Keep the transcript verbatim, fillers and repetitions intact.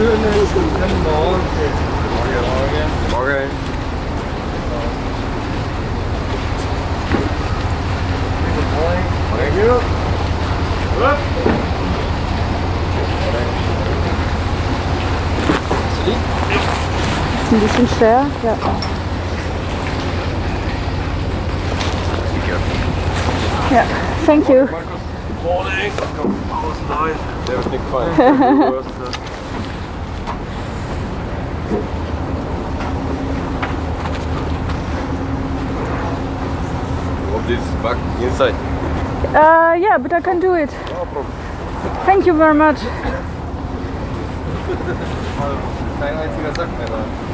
schönes guten Morgen. Morgen. Morgen. Thank you. Up. Ist ein bisschen schwer, ja. Ja, thank you. Morning. That was nice. Everything fine. Want this back inside? Uh, yeah, but I can do it. No problem. Thank you very much. Kein einziger Sack mehr da.